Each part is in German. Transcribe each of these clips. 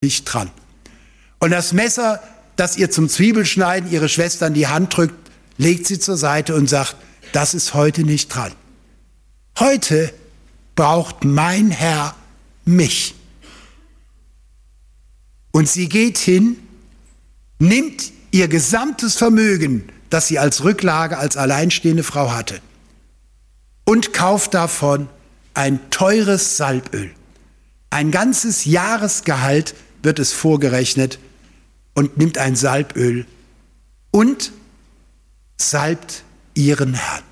nicht dran. Und das Messer, das ihr zum Zwiebelschneiden ihre Schwester in die Hand drückt, legt sie zur Seite und sagt, das ist heute nicht dran. Heute braucht mein Herr mich. Und sie geht hin, nimmt ihr gesamtes Vermögen, das sie als Rücklage, als alleinstehende Frau hatte, und kauft davon ein teures Salböl. Ein ganzes Jahresgehalt wird es vorgerechnet und nimmt ein Salböl und salbt ihren Herrn.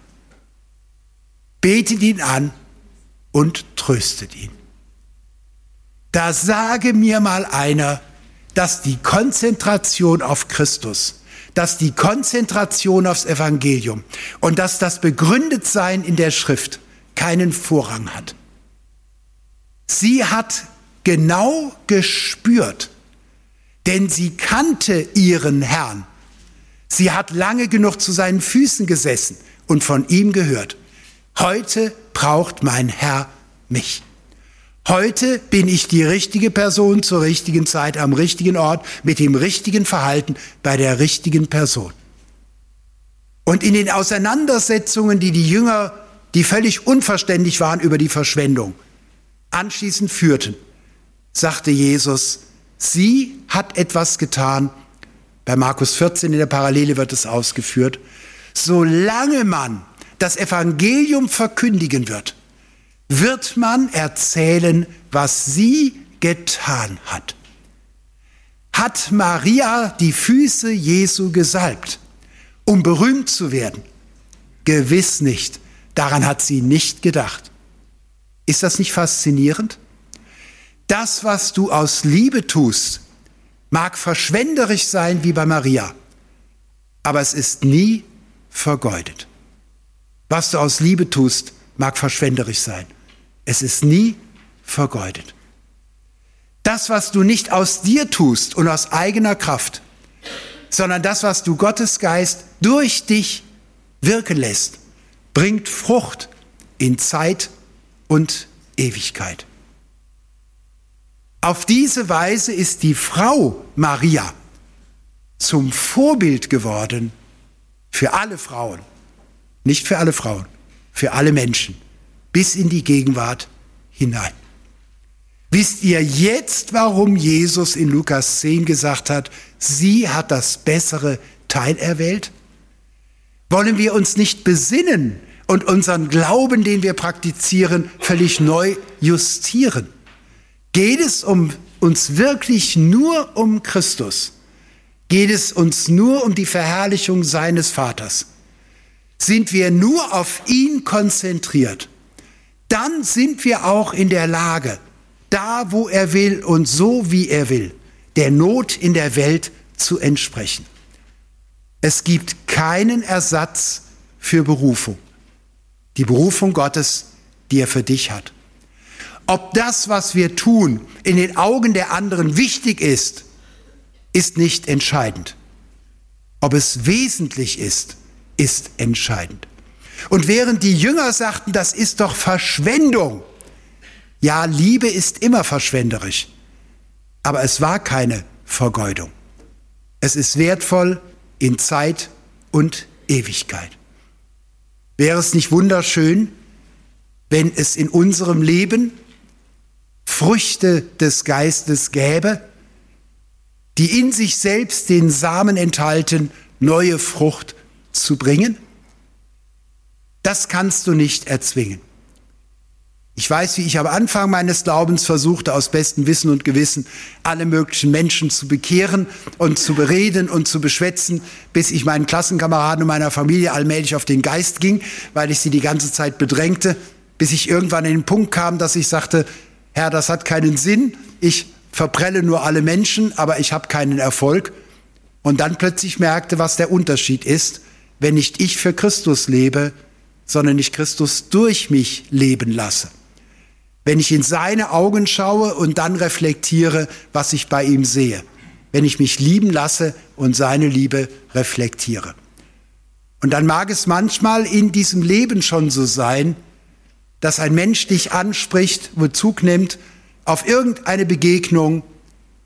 Betet ihn an und tröstet ihn. Da sage mir mal einer, dass die Konzentration auf Christus, dass die Konzentration aufs Evangelium und dass das Begründetsein in der Schrift keinen Vorrang hat. Sie hat genau gespürt, denn sie kannte ihren Herrn. Sie hat lange genug zu seinen Füßen gesessen und von ihm gehört. Heute braucht mein Herr mich. Heute bin ich die richtige Person zur richtigen Zeit, am richtigen Ort, mit dem richtigen Verhalten, bei der richtigen Person. Und in den Auseinandersetzungen, die Jünger, die völlig unverständlich waren über die Verschwendung, anschließend führten, sagte Jesus, sie hat etwas getan. Bei Markus 14 in der Parallele wird es ausgeführt. Solange man das Evangelium verkündigen wird, wird man erzählen, was sie getan hat. Hat Maria die Füße Jesu gesalbt, um berühmt zu werden? Gewiss nicht. Daran hat sie nicht gedacht. Ist das nicht faszinierend? Das, was du aus Liebe tust, mag verschwenderisch sein wie bei Maria, aber es ist nie vergeudet. Was du aus Liebe tust, mag verschwenderisch sein. Es ist nie vergeudet. Das, was du nicht aus dir tust und aus eigener Kraft, sondern das, was du Gottes Geist durch dich wirken lässt, bringt Frucht in Zeit und Ewigkeit. Auf diese Weise ist die Frau Maria zum Vorbild geworden für alle Frauen, nicht für alle Frauen, für alle Menschen, bis in die Gegenwart hinein. Wisst ihr jetzt, warum Jesus in Lukas 10 gesagt hat, sie hat das bessere Teil erwählt? Wollen wir uns nicht besinnen und unseren Glauben, den wir praktizieren, völlig neu justieren? Geht es uns wirklich nur um Christus? Geht es uns nur um die Verherrlichung seines Vaters? Sind wir nur auf ihn konzentriert? Dann sind wir auch in der Lage, da wo er will und so wie er will, der Not in der Welt zu entsprechen. Es gibt keinen Ersatz für Berufung. Die Berufung Gottes, die er für dich hat. Ob das, was wir tun, in den Augen der anderen wichtig ist, ist nicht entscheidend. Ob es wesentlich ist, ist entscheidend. Und während die Jünger sagten, das ist doch Verschwendung. Ja, Liebe ist immer verschwenderisch. Aber es war keine Vergeudung. Es ist wertvoll in Zeit und Ewigkeit. Wäre es nicht wunderschön, wenn es in unserem Leben Früchte des Geistes gäbe, die in sich selbst den Samen enthalten, neue Frucht zu bringen? Das kannst du nicht erzwingen. Ich weiß, wie ich am Anfang meines Glaubens versuchte, aus bestem Wissen und Gewissen alle möglichen Menschen zu bekehren und zu bereden und zu beschwätzen, bis ich meinen Klassenkameraden und meiner Familie allmählich auf den Geist ging, weil ich sie die ganze Zeit bedrängte, bis ich irgendwann in den Punkt kam, dass ich sagte, Herr, das hat keinen Sinn, ich verprelle nur alle Menschen, aber ich habe keinen Erfolg. Und dann plötzlich merkte, was der Unterschied ist, wenn nicht ich für Christus lebe, sondern ich Christus durch mich leben lasse. Wenn ich in seine Augen schaue und dann reflektiere, was ich bei ihm sehe. Wenn ich mich lieben lasse und seine Liebe reflektiere. Und dann mag es manchmal in diesem Leben schon so sein, dass ein Mensch dich anspricht, Bezug nimmt auf irgendeine Begegnung,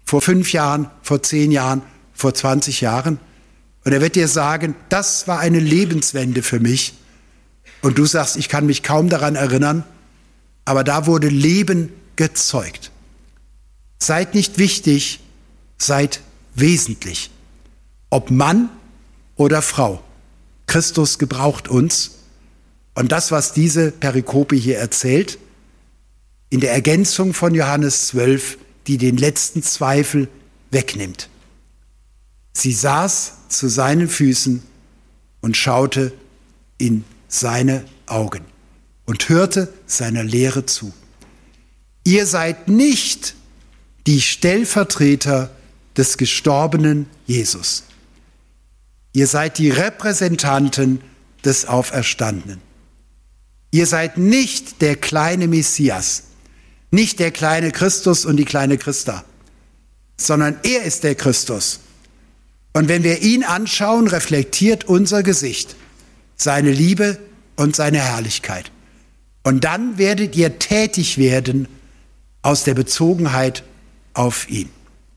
vor 5 Jahren, vor 10 Jahren, vor 20 Jahren. Und er wird dir sagen, das war eine Lebenswende für mich. Und du sagst, ich kann mich kaum daran erinnern, aber da wurde Leben gezeugt. Seid nicht wichtig, seid wesentlich. Ob Mann oder Frau. Christus gebraucht uns. Und das, was diese Perikope hier erzählt, in der Ergänzung von Johannes 12, die den letzten Zweifel wegnimmt. Sie saß zu seinen Füßen und schaute in seine Augen und hörte seiner Lehre zu. Ihr seid nicht die Stellvertreter des gestorbenen Jesus. Ihr seid die Repräsentanten des Auferstandenen. Ihr seid nicht der kleine Messias, nicht der kleine Christus und die kleine Christa, sondern er ist der Christus. Und wenn wir ihn anschauen, reflektiert unser Gesicht seine Liebe und seine Herrlichkeit. Und dann werdet ihr tätig werden aus der Bezogenheit auf ihn.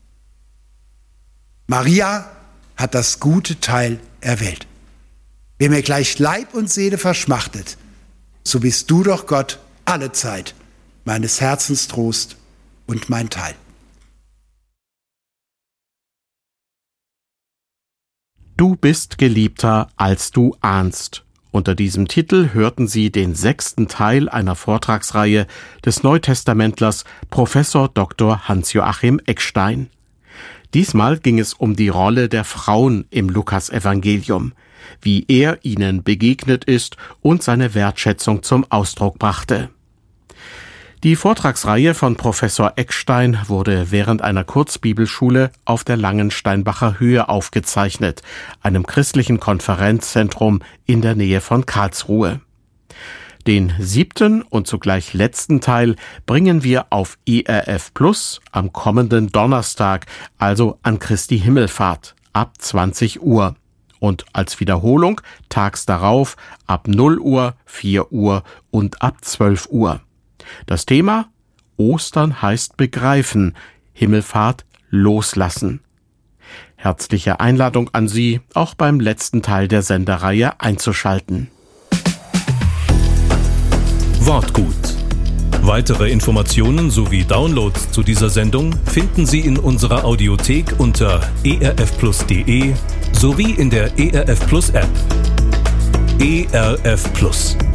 Maria hat das gute Teil erwählt. Wer mir gleich Leib und Seele verschmachtet, so bist du doch Gott alle Zeit, meines Herzens Trost und mein Teil. Du bist geliebter, als du ahnst. Unter diesem Titel hörten Sie den 6. Teil einer Vortragsreihe des Neutestamentlers Professor Dr. Hans-Joachim Eckstein. Diesmal ging es um die Rolle der Frauen im Lukasevangelium, wie er ihnen begegnet ist und seine Wertschätzung zum Ausdruck brachte. Die Vortragsreihe von Professor Eckstein wurde während einer Kurzbibelschule auf der Langensteinbacher Höhe aufgezeichnet, einem christlichen Konferenzzentrum in der Nähe von Karlsruhe. Den 7. und zugleich letzten Teil bringen wir auf ERF Plus am kommenden Donnerstag, also an Christi Himmelfahrt, ab 20 Uhr. Und als Wiederholung tags darauf ab 0 Uhr, 4 Uhr und ab 12 Uhr. Das Thema: Ostern heißt begreifen, Himmelfahrt loslassen. Herzliche Einladung an Sie, auch beim letzten Teil der Sendereihe einzuschalten. Wortgut. Weitere Informationen sowie Downloads zu dieser Sendung finden Sie in unserer Audiothek unter erfplus.de sowie in der ERF Plus App. ERF Plus.